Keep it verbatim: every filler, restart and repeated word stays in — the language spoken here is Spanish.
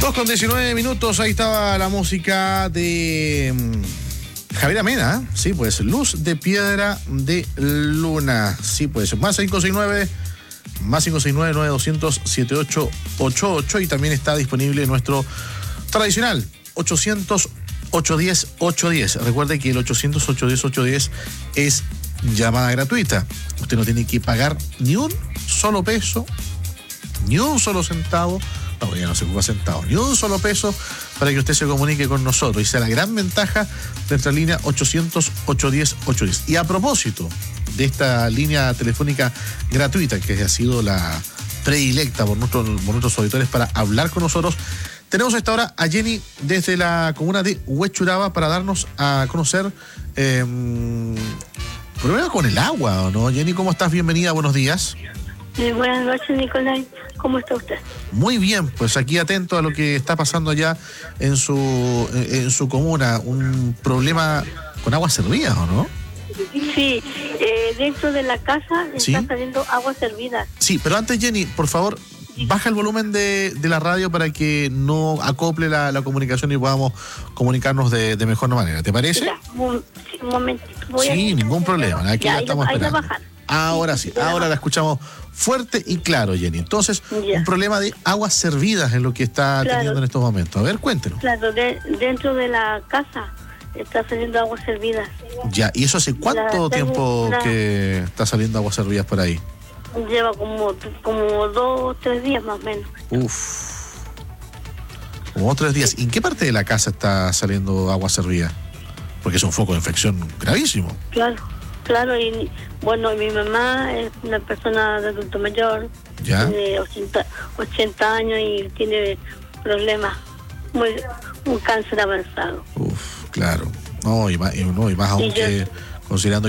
dos con diecinueve minutos, ahí estaba la música de um, Javier Amena, ¿eh? Sí, pues, Luz de Piedra de Luna. Sí, pues, más cinco seis nueve, más cinco seis nueve, nueve dos cero cero, siete ocho ocho ocho, y también está disponible nuestro tradicional ochocientos, ochocientos diez, ochocientos diez. Recuerde que el ochocientos, ochocientos diez, ochocientos diez es llamada gratuita. Usted no tiene que pagar ni un solo peso, ni un solo centavo. No, ya no se ocupa centavos, ni un solo peso para que usted se comunique con nosotros. Y sea la gran ventaja de nuestra línea ochocientos, ochocientos diez, ochocientos diez. Y a propósito de esta línea telefónica gratuita, que ha sido la predilecta por nuestros, por nuestros auditores para hablar con nosotros, tenemos a esta hora a Jenny desde la comuna de Huechuraba para darnos a conocer eh, problema con el agua, ¿no? Jenny, ¿cómo estás? Bienvenida, buenos días. Eh, buenas noches, Nicolás. ¿Cómo está usted? Muy bien, pues aquí atento a lo que está pasando allá en su en su comuna. Un problema con aguas servidas, ¿o no? Sí, eh, dentro de la casa ¿Sí? está saliendo agua servida. Sí, pero antes, Jenny, por favor, baja el volumen de, de la radio para que no acople la, la comunicación y podamos comunicarnos de, de mejor manera. ¿Te parece? Ya, un, un momentito. Voy Sí, a... ningún problema. Aquí ya, la ahí estamos la, ahí la esperando. bajan. Ahora sí, Ya. ahora la escuchamos fuerte y claro, Jenny. Entonces, Ya. un problema de aguas servidas es lo que está Claro. teniendo en estos momentos. A ver, cuéntenos. Claro, de, dentro de la casa está saliendo agua servida. Ya, ¿y eso hace cuánto La tengo- tiempo la- que está saliendo aguas servidas por ahí? Lleva como, como dos, tres días más o menos. Uf. Como dos, tres días. ¿Y en qué parte de la casa está saliendo agua servida? Porque es un foco de infección gravísimo. Claro, claro. Y bueno, mi mamá es una persona de adulto mayor. ¿Ya? Tiene ochenta, ochenta años y tiene problemas, muy, un cáncer avanzado. Uf, claro. No, y más, y, no, y más aún Y yo- que considerando